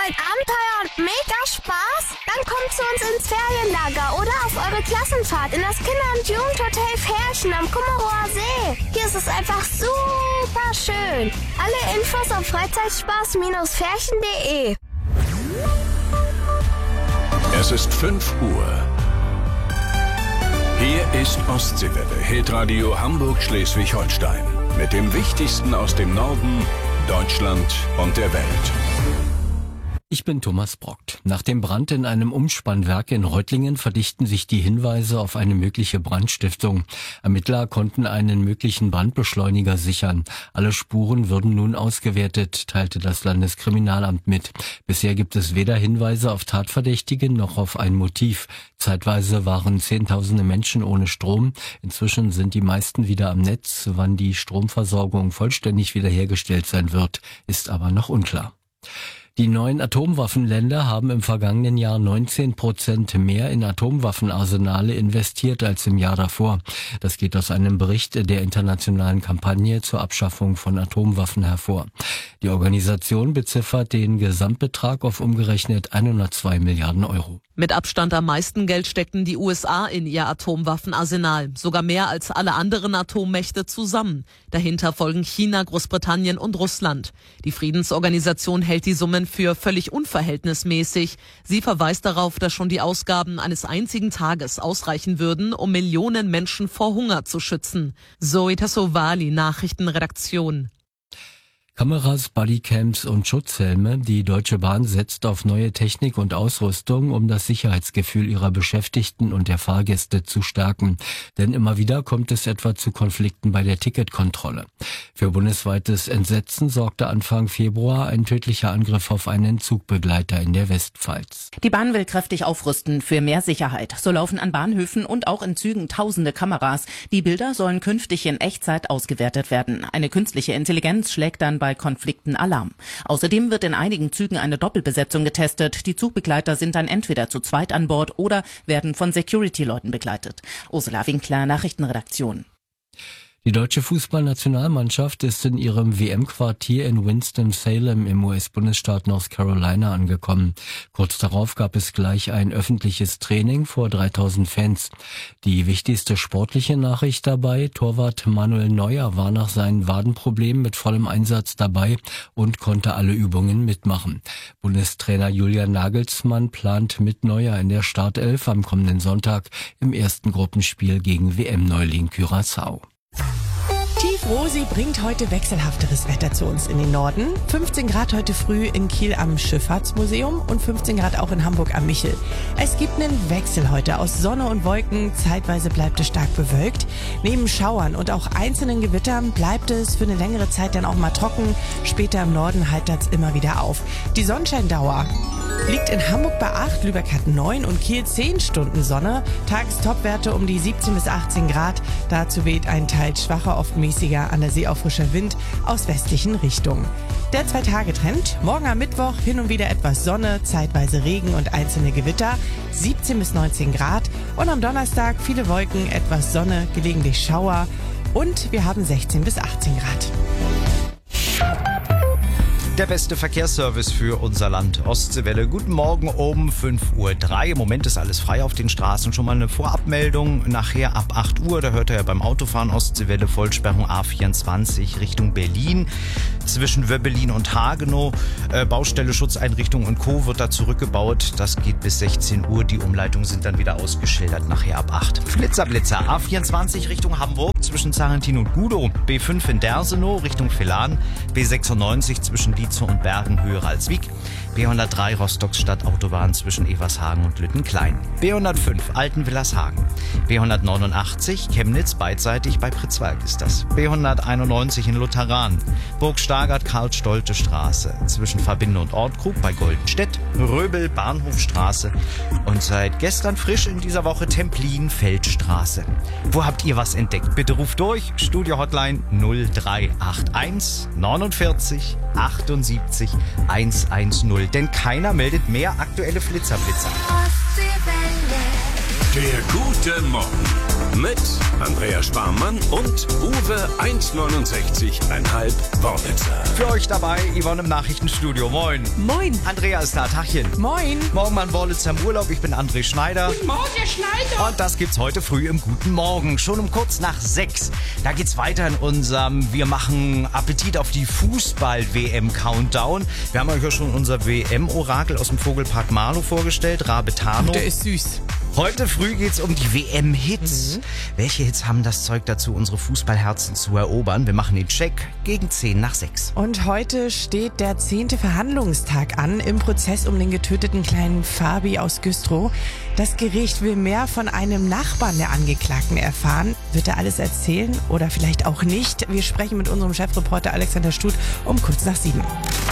wollt Abenteuer und mega Spaß? Dann kommt zu uns ins Ferienlager oder auf eure Klassenfahrt in das Kinder- und Jugendhotel Ferchen am Kummerower See. Hier ist es einfach super schön. Alle Infos auf freizeitspaß-ferchen.de. Es ist 5 Uhr. Hier ist Ostseewelle, Hitradio Hamburg-Schleswig-Holstein. Mit dem Wichtigsten aus dem Norden, Deutschland und der Welt. Ich bin Thomas Brockt. Nach dem Brand in einem Umspannwerk in Reutlingen verdichten sich die Hinweise auf eine mögliche Brandstiftung. Ermittler konnten einen möglichen Brandbeschleuniger sichern. Alle Spuren würden nun ausgewertet, teilte das Landeskriminalamt mit. Bisher gibt es weder Hinweise auf Tatverdächtige noch auf ein Motiv. Zeitweise waren Zehntausende Menschen ohne Strom. Inzwischen sind die meisten wieder am Netz. Wann die Stromversorgung vollständig wiederhergestellt sein wird, ist aber noch unklar. Die neuen Atomwaffenländer haben im vergangenen Jahr 19% mehr in Atomwaffenarsenale investiert als im Jahr davor. Das geht aus einem Bericht der internationalen Kampagne zur Abschaffung von Atomwaffen hervor. Die Organisation beziffert den Gesamtbetrag auf umgerechnet 102 Milliarden Euro. Mit Abstand am meisten Geld steckten die USA in ihr Atomwaffenarsenal, sogar mehr als alle anderen Atommächte zusammen. Dahinter folgen China, Großbritannien und Russland. Die Friedensorganisation hält die Summen für völlig unverhältnismäßig. Sie verweist darauf, dass schon die Ausgaben eines einzigen Tages ausreichen würden, um Millionen Menschen vor Hunger zu schützen. Zoe Tassovali, Nachrichtenredaktion. Kameras, Bodycams und Schutzhelme. Die Deutsche Bahn setzt auf neue Technik und Ausrüstung, um das Sicherheitsgefühl ihrer Beschäftigten und der Fahrgäste zu stärken. Denn immer wieder kommt es etwa zu Konflikten bei der Ticketkontrolle. Für bundesweites Entsetzen sorgte Anfang Februar ein tödlicher Angriff auf einen Zugbegleiter in der Westpfalz. Die Bahn will kräftig aufrüsten für mehr Sicherheit. So laufen an Bahnhöfen und auch in Zügen tausende Kameras. Die Bilder sollen künftig in Echtzeit ausgewertet werden. Eine künstliche Intelligenz schlägt dann bei Konflikten Alarm. Außerdem wird in einigen Zügen eine Doppelbesetzung getestet. Die Zugbegleiter sind dann entweder zu zweit an Bord oder werden von Security-Leuten begleitet. Ursula Winkler, Nachrichtenredaktion. Die deutsche Fußballnationalmannschaft ist in ihrem WM-Quartier in Winston-Salem im US-Bundesstaat North Carolina angekommen. Kurz darauf gab es gleich ein öffentliches Training vor 3000 Fans. Die wichtigste sportliche Nachricht dabei: Torwart Manuel Neuer war nach seinen Wadenproblemen mit vollem Einsatz dabei und konnte alle Übungen mitmachen. Bundestrainer Julian Nagelsmann plant mit Neuer in der Startelf am kommenden Sonntag im ersten Gruppenspiel gegen WM-Neuling Curaçao. Tiefrosi bringt heute wechselhafteres Wetter zu uns in den Norden. 15 Grad heute früh in Kiel am Schifffahrtsmuseum und 15 Grad auch in Hamburg am Michel. Es gibt einen Wechsel heute aus Sonne und Wolken. Zeitweise bleibt es stark bewölkt. Neben Schauern und auch einzelnen Gewittern bleibt es für eine längere Zeit dann auch mal trocken. Später im Norden heitert es immer wieder auf. Die Sonnenscheindauer liegt in Hamburg bei 8, Lübeck hat 9 und Kiel 10 Stunden Sonne. Tagestopwerte um die 17 bis 18 Grad. Dazu weht ein teils schwacher, oft mäßiger, an der See auch frischer Wind aus westlichen Richtungen. Der 2-Tage-Trend: morgen am Mittwoch hin und wieder etwas Sonne, zeitweise Regen und einzelne Gewitter, 17 bis 19 Grad. Und am Donnerstag viele Wolken, etwas Sonne, gelegentlich Schauer und wir haben 16 bis 18 Grad. Der beste Verkehrsservice für unser Land. Ostseewelle. Guten Morgen um 5:03 Uhr. Im Moment ist alles frei auf den Straßen. Schon mal eine Vorabmeldung. Nachher ab 8 Uhr, da hört ihr ja beim Autofahren Ostseewelle, Vollsperrung A24 Richtung Berlin. Zwischen Wöbbelin und Hagenow. Baustelle, Schutzeinrichtung und Co. wird da zurückgebaut. Das geht bis 16 Uhr. Die Umleitungen sind dann wieder ausgeschildert. Nachher ab 8. Flitzer. A24 Richtung Hamburg zwischen Zarentin und Gudow. B5 in Dersenow Richtung Velan. B96 zwischen Dietzow und Bergen höher als Wieg. B103 Rostock-Stadt Autobahn zwischen Evershagen und Lüttenklein. B105 Altenwillershagen. B189 Chemnitz beidseitig bei Pritzwalk ist das. B191 in Lutheran. Burg-Stargard-Karl-Stolte Straße zwischen Verbinde und Ortkrug bei Goldenstedt. Röbel Bahnhofstraße. Und seit gestern frisch in dieser Woche Templin-Feldstraße. Wo habt ihr was entdeckt? Bitte ruft durch. Studio-Hotline 0381 49 78 110. Denn keiner meldet mehr aktuelle Flitzerblitzer. Der gute Morgen Mit Andrea Sparmann und Uwe 1,69,5 Wornitzer. Für euch dabei Yvonne im Nachrichtenstudio. Moin. Moin. Andrea ist da. Tachchen. Moin. Morgen mal in Worlitzer im Urlaub. Ich bin André Schneider. Guten Morgen, Herr Schneider. Und das gibt's heute früh im Guten Morgen. Schon um kurz nach 6. Da geht's weiter in unserem Wir machen Appetit auf die Fußball-WM-Countdown. Wir haben euch ja schon unser WM-Orakel aus dem Vogelpark Marlow vorgestellt. Rabetano. Der ist süß. Heute früh geht's um die WM-Hits. Welche Hits haben das Zeug dazu, unsere Fußballherzen zu erobern? Wir machen den Check gegen 10 nach 6. Und heute steht der 10. Verhandlungstag an im Prozess um den getöteten kleinen Fabi aus Güstrow. Das Gericht will mehr von einem Nachbarn der Angeklagten erfahren. Wird er alles erzählen oder vielleicht auch nicht? Wir sprechen mit unserem Chefreporter Alexander Stuth um kurz nach 7.